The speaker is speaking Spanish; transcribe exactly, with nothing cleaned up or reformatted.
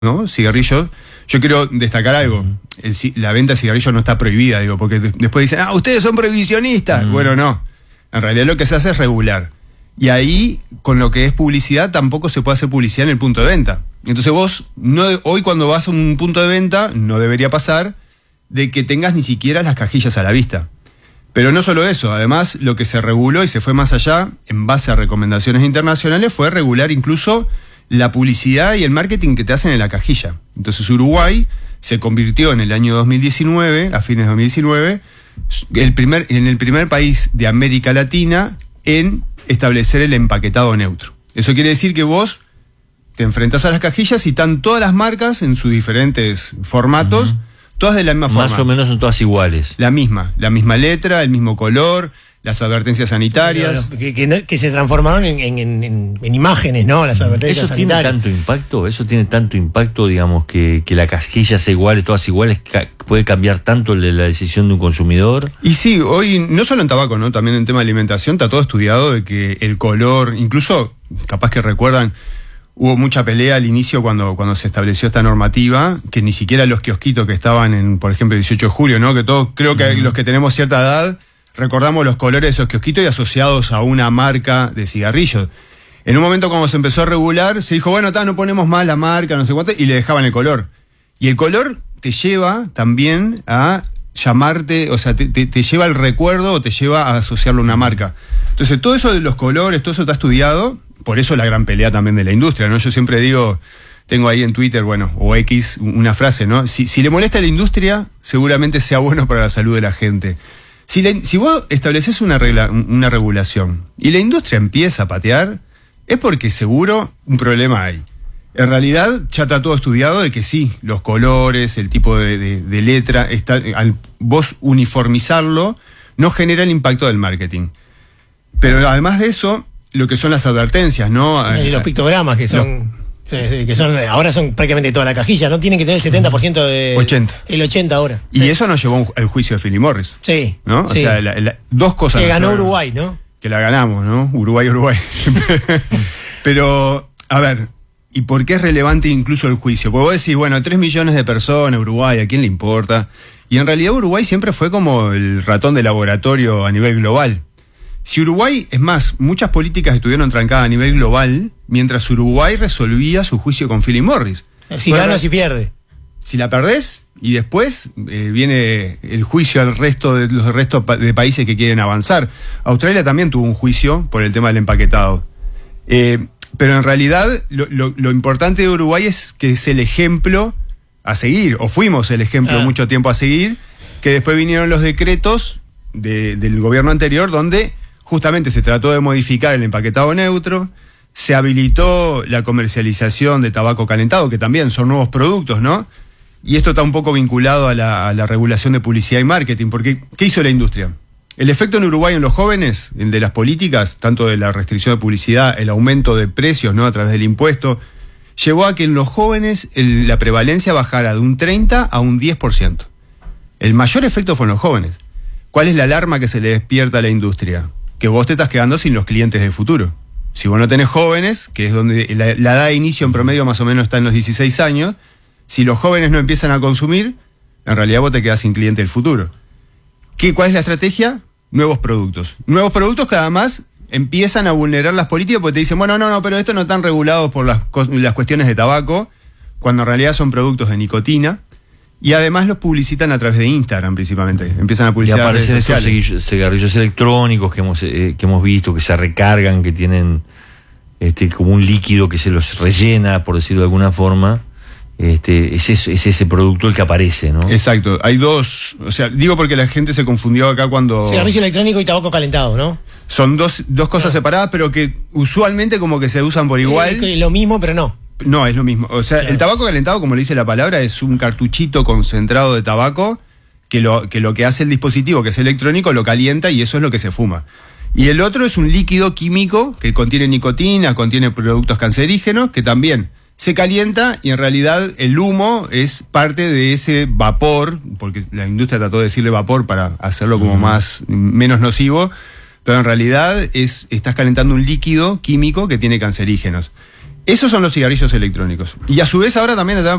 ¿no? Cigarrillos. Yo quiero destacar algo. El, la venta de cigarrillos no está prohibida, digo, porque de, después dicen, ah, ustedes son prohibicionistas. Mm. Bueno, no. En realidad lo que se hace es regular. Y ahí, con lo que es publicidad, tampoco se puede hacer publicidad en el punto de venta. Entonces vos, no, hoy cuando vas a un punto de venta, no debería pasar de que tengas ni siquiera las cajillas a la vista. Pero no solo eso, además lo que se reguló y se fue más allá, en base a recomendaciones internacionales, fue regular incluso la publicidad y el marketing que te hacen en la cajilla. Entonces Uruguay se convirtió en el año dos mil diecinueve, a fines de dos mil diecinueve, el primer, en el primer país de América Latina en establecer el empaquetado neutro. Eso quiere decir que vos te enfrentás a las cajillas y están todas las marcas en sus diferentes formatos, uh-huh. todas de la misma forma. Más o menos son todas iguales. La misma, la misma letra, el mismo color, las advertencias sanitarias. Pero, que, que, que se transformaron en, en, en, en imágenes, ¿no? Las advertencias ¿Eso sanitarias. tiene tanto impacto? ¿Eso tiene tanto impacto, digamos, que, que la casquilla sea igual, todas iguales, ca- puede cambiar tanto la, la decisión de un consumidor? Y sí, hoy, no solo en tabaco, ¿no? También en tema de alimentación, está todo estudiado de que el color, incluso, capaz que recuerdan, hubo mucha pelea al inicio cuando, cuando se estableció esta normativa, que ni siquiera los kiosquitos que estaban en, por ejemplo, el dieciocho de julio, ¿no? Que todos, creo que uh-huh. los que tenemos cierta edad, recordamos los colores de esos kiosquitos y asociados a una marca de cigarrillos. En un momento cuando se empezó a regular, se dijo, bueno, ta, no ponemos más la marca, no sé cuánto, y le dejaban el color. Y el color te lleva también a llamarte, o sea, te, te, te lleva al recuerdo o te lleva a asociarlo a una marca. Entonces, todo eso de los colores, todo eso está estudiado, por eso la gran pelea también de la industria, ¿no? Yo siempre digo, tengo ahí en Twitter, bueno, o X, una frase, ¿no? Si, si le molesta a la industria, seguramente sea bueno para la salud de la gente. Si, la, si vos estableces una, regla, una regulación y la industria empieza a patear, es porque seguro un problema hay. En realidad ya está todo estudiado de que sí, los colores, el tipo de, de, de letra, está, al vos uniformizarlo, no genera el impacto del marketing. Pero además de eso, lo que son las advertencias, ¿no? Y los pictogramas que son... Sí, que son ahora son prácticamente toda la cajilla, ¿no? Tienen que tener el setenta por ciento de... ochenta. El ochenta ahora. Y sí. eso nos llevó al juicio de Philip Morris. Sí. ¿No? Sí. O sea, la, la, dos cosas. Que ganó fueron, Uruguay, ¿no? Que la ganamos, ¿no? Uruguay, Uruguay. Pero, a ver, ¿y por qué es relevante incluso el juicio? Porque vos decís, bueno, tres millones de personas, Uruguay, ¿a quién le importa? Y en realidad Uruguay siempre fue como el ratón de laboratorio a nivel global. Si Uruguay, es más, muchas políticas estuvieron trancadas a nivel global, mientras Uruguay resolvía su juicio con Philip Morris. Si bueno, gana, si pierde. Si la perdés, y después eh, viene el juicio al resto de los restos de países que quieren avanzar. Australia también tuvo un juicio por el tema del empaquetado. Eh, pero en realidad, lo, lo, lo importante de Uruguay es que es el ejemplo a seguir, o fuimos el ejemplo ah. mucho tiempo a seguir, que después vinieron los decretos de, del gobierno anterior, donde justamente se trató de modificar el empaquetado neutro, se habilitó la comercialización de tabaco calentado, que también son nuevos productos, ¿no? Y esto está un poco vinculado a la, a la regulación de publicidad y marketing, porque ¿qué hizo la industria? El efecto en Uruguay en los jóvenes, el de las políticas, tanto de la restricción de publicidad, el aumento de precios, ¿no? A través del impuesto, llevó a que en los jóvenes el, la prevalencia bajara de un treinta a un diez por ciento. El mayor efecto fue en los jóvenes. ¿Cuál es la alarma que se le despierta a la industria? Que vos te estás quedando sin los clientes del futuro. Si vos no tenés jóvenes, que es donde la, la edad de inicio en promedio más o menos está en los dieciséis años, si los jóvenes no empiezan a consumir, en realidad vos te quedás sin cliente del futuro. ¿Qué, ¿Cuál es la estrategia? Nuevos productos. Nuevos productos que además empiezan a vulnerar las políticas porque te dicen, bueno, no, no, pero estos no están regulados por las, las cuestiones de tabaco, cuando en realidad son productos de nicotina. Y además los publicitan a través de Instagram principalmente. Empiezan a publicitar. Y aparecen esos cigarrillos electrónicos que hemos, eh, que hemos visto, que se recargan, que tienen este, como un líquido que se los rellena, por decirlo de alguna forma. Este, es, ese, es ese producto el que aparece, ¿no? Exacto. Hay dos, o sea, digo porque la gente se confundió acá cuando... Cigarrillo electrónico y tabaco calentado, ¿no? Son dos, dos cosas no. separadas, pero que usualmente como que se usan por igual. Eh, lo mismo, pero no. No, es lo mismo. O sea, claro. El tabaco calentado, como le dice la palabra, es un cartuchito concentrado de tabaco que lo, que lo que hace el dispositivo, que es electrónico, lo calienta y eso es lo que se fuma. Y el otro es un líquido químico que contiene nicotina, contiene productos cancerígenos, que también se calienta y en realidad el humo es parte de ese vapor, porque la industria trató de decirle vapor para hacerlo como mm. más, menos nocivo, pero en realidad es, estás calentando un líquido químico que tiene cancerígenos. Esos son los cigarrillos electrónicos. Y a su vez ahora también